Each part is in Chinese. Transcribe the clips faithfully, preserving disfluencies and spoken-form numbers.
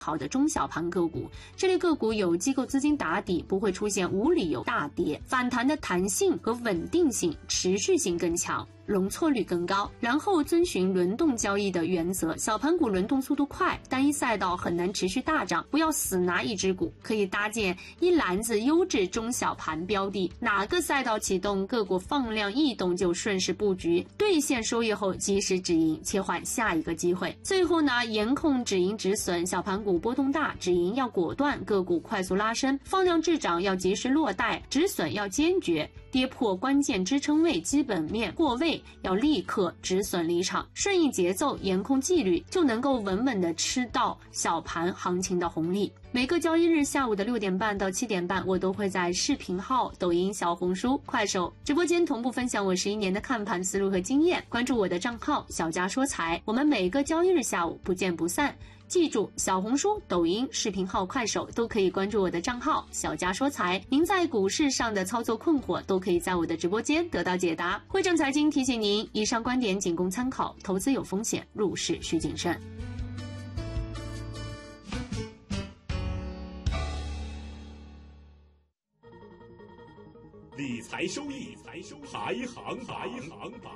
好的中小盘个股，这类个股有机构资金打底，不会出现无理由大跌，反弹的弹性和稳定性、持续性更强，容错率更高。然后遵循轮动交易的原则，小盘股轮动速度快，单一赛道很难持续大涨，不要死拿一只股，可以搭建一篮子优质中小盘标的，哪个赛道启动，个股放量异动就顺势布局，兑现收益后及时止盈，切换下一个机会。最后呢，严控止盈止损，小盘股波动大，止盈要果断，个股快速拉升，放量滞涨要及时落袋，止损要坚决，跌破关键支撑位、基本面过位要立刻止损离场，顺应节奏，严控纪律，就能够稳稳的吃到小盘行情的红利。每个交易日下午的六点半到七点半，我都会在视频号、抖音、小红书、快手直播间同步分享我十一年的看盘思路和经验。关注我的账号小家说财，我们每个交易日下午不见不散。记住，小红书、抖音、视频号、快手都可以关注我的账号小家说财。您在股市上的操作困惑，都可以在我的直播间得到解答。汇正财经提醒您，以上观点仅供参考，投资有风险，入市需谨慎。 理财收益排行排行榜。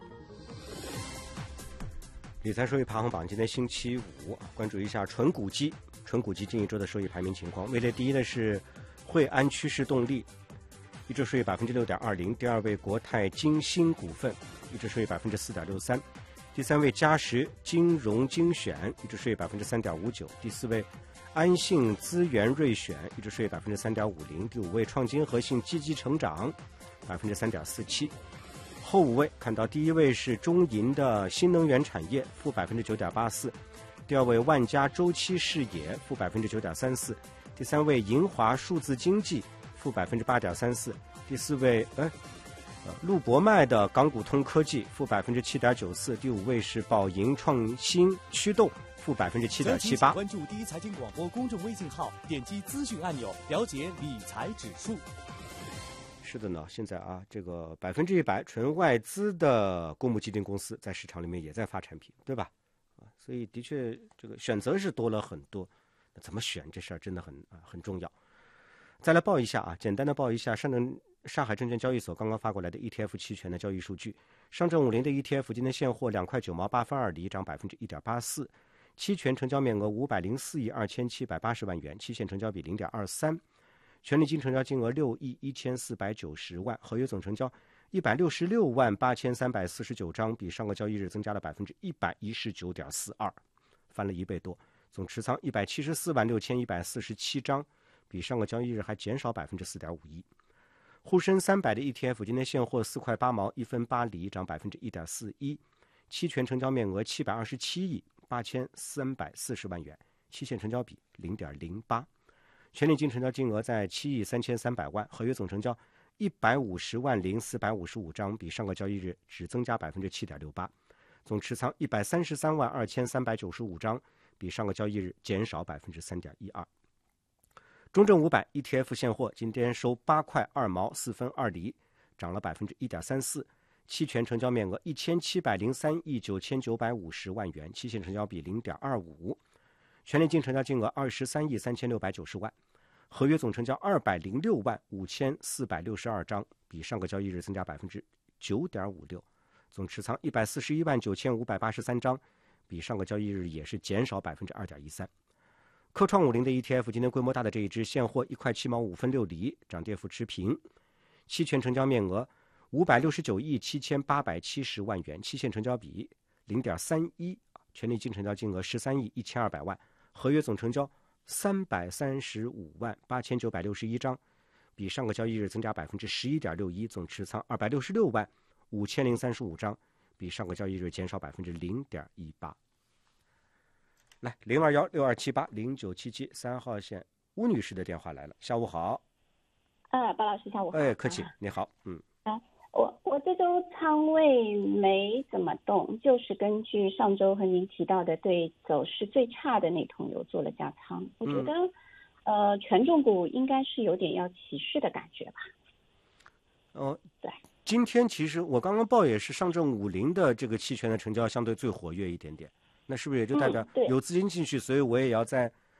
理财收益排行榜，今天星期五，关注一下纯股基。纯股基近一周的收益排名情况，位列第一的是惠安趋势动力，一周收益百分之六点二零；第二位国泰金星股份，一周收益百分之四点六三；第三位嘉实金融精选，一周收益百分之三点五九；第四位安信资源瑞选，一周收益百分之三点五零；第五位创金核心积极成长，百分之三点四七。后五位看到，第一位是中银的新能源产业，负百分之九点八四；第二位万家周期视野，负百分之九点三四；第三位银华数字经济，负百分之八点三四；第四位哎，呃，陆博迈的港股通科技，负百分之七点九四；第五位是宝盈创新驱动，负百分之七点七八。 关注第一财经广播公众微信号，点击资讯按钮，了解理财指数。 是的呢，现在啊，这个百分之一百纯外资的公募基金公司在市场里面也在发产品，对吧？啊，所以的确这个选择是多了很多，那怎么选这事儿真的很啊很重要。再来报一下啊，简单的报一下上证上海证券交易所刚刚发过来的 E T F 期权的交易数据。上证五零的 E T F 今天现货两块九毛八分二厘，涨百分之一点八四，期权成交面额五百零四亿二千七百八十万元，期限成交比零点二三。权利金成交金额六亿一千四百九十万，合约总成交一百六十六万八千三百四十九张，比上个交易日增加了百分之一百一十九点四二，翻了一倍多。总持仓一百七十四万六千一百四十七张，比上个交易日还减少百分之四点五一。沪深三百的 E T F 今天现货四块八毛一分八厘，涨百分之一点四一，期权成交面额七百二十七亿八千三百四十万元，期限成交比零点零八。权利金成交金额在七亿三千三百万，合约总成交一百五十万零四百五十五张，比上个交易日只增加百分之七点六八。总持仓一百三十三万二千三百九十五张，比上个交易日减少百分之三点一二。中证五百 E T F 现货今天收八块二毛四分二厘，涨了百分之一点三四。期权成交面额一千七百零三亿九千九百五十万元，期限成交比零点二五。权利金成交金额二十三亿三千六百九十万，合约总成交二百零六万五千四百六十二张，比上个交易日增加百分之九点五六。总持仓一百四十一万九千五百八十三张，比上个交易日也是减少百分之二点一三。科创五零的 E T F 今天规模大的这一支现货一块七毛五分六厘，涨跌幅持平。期权成交面额五百六十九亿七千八百七十万元，期限成交比零点三一。权利金成交金额十三亿一千二百万，合约总成交三百三十五万八千九百六十一张，比上个交易日增加百分之十一点六一。总持仓二百六十六万五千零三十五张，比上个交易日减少百分之零点一八。来，零二幺六二七八零九七七三号线吴女士的电话来了，下午好。 啊，巴老师下午好。 哎，客气，你好，嗯。 啊，我我这周仓位没怎么动，就是根据上周和您提到的对走势最差的那桶油做了加仓。我觉得，嗯、呃，权重股应该是有点要起势的感觉吧。 哦、呃， 对。 今天其实我刚刚报也是上证五零的这个期权的成交相对最活跃一点点，那是不是也就代表有资金进去，嗯、所以我也要在